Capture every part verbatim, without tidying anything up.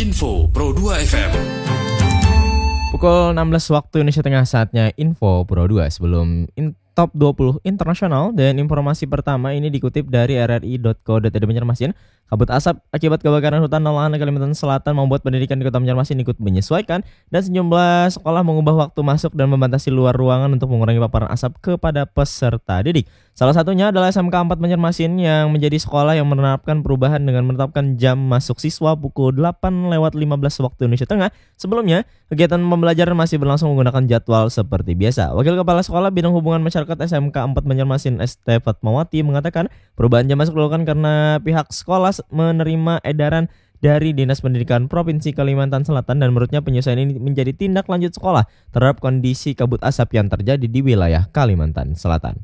Info Pro dua F M. Pukul enam belas waktu Indonesia Tengah, saatnya Info Pro dua. Sebelum in- Top dua puluh internasional dan informasi pertama ini dikutip dari r r i dot co dot i d Banjarmasin. Kabut asap akibat kebakaran hutan dan lahan di Kalimantan Selatan membuat pendidikan di Kota Banjarmasin ikut menyesuaikan, dan sejumlah sekolah mengubah waktu masuk dan membatasi luar ruangan untuk mengurangi paparan asap kepada peserta didik. Salah satunya adalah S M K empat Banjarmasin yang menjadi sekolah yang menerapkan perubahan dengan menetapkan jam masuk siswa pukul delapan lewat lima belas waktu Indonesia Tengah. Sebelumnya, kegiatan pembelajaran masih berlangsung menggunakan jadwal seperti biasa. Wakil Kepala Sekolah Bidang Hubungan Masyarakat S M K empat Banjarmasin S T Fatmawati mengatakan perubahan jam masuk dilakukan karena pihak sekolah menerima edaran dari Dinas Pendidikan Provinsi Kalimantan Selatan, dan menurutnya penyesuaian ini menjadi tindak lanjut sekolah terhadap kondisi kabut asap yang terjadi di wilayah Kalimantan Selatan.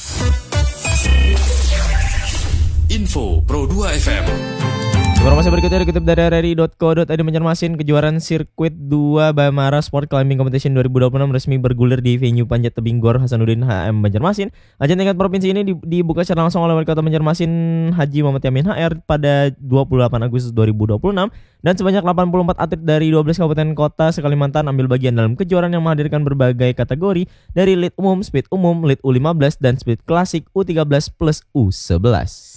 Info Pro dua F M. Informasi berikutnya dikutip dari r r i dot co dot i d Banjarmasin. Kejuaraan sirkuit dua Bamara Sport Climbing Competition dua ribu dua puluh enam resmi bergulir di venue Panjat Tebing Gor Hasanuddin H M Banjarmasin. Ajang tingkat provinsi ini dibuka secara langsung oleh Wali Kota Banjarmasin Haji Muhammad Yamin H R pada dua puluh delapan Agustus dua ribu dua puluh enam, dan sebanyak delapan puluh empat atlet dari dua belas kabupaten kota se-Kalimantan ambil bagian dalam kejuaraan yang menghadirkan berbagai kategori dari lead umum, speed umum, lead U lima belas, dan speed klasik U tiga belas plus U sebelas.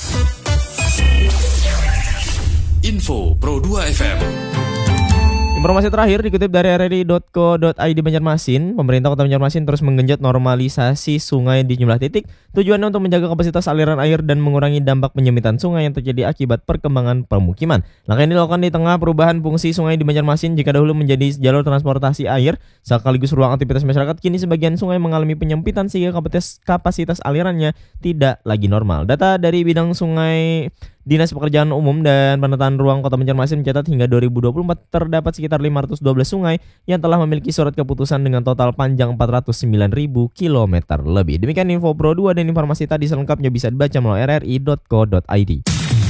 Info Pro dua F M. Informasi terakhir dikutip dari r r i dot co dot i d Banjarmasin. Pemerintah Kota Banjarmasin terus menggenjot normalisasi sungai di sejumlah titik. Tujuannya untuk menjaga kapasitas aliran air dan mengurangi dampak penyempitan sungai yang terjadi akibat perkembangan permukiman. Langkah ini dilakukan di tengah perubahan fungsi sungai di Banjarmasin. Jika dahulu menjadi jalur transportasi air sekaligus ruang aktivitas masyarakat, kini sebagian sungai mengalami penyempitan sehingga kapasitas, kapasitas alirannya tidak lagi normal. Data dari bidang sungai Dinas Pekerjaan Umum dan Penataan Ruang Kota Banjarmasin mencatat hingga dua ribu dua puluh empat terdapat sekitar lima ratus dua belas sungai yang telah memiliki surat keputusan dengan total panjang empat ratus sembilan ribu kilometer lebih. Demikian Info Pro dua, dan informasi tadi selengkapnya bisa dibaca melalui r r i dot co dot i d.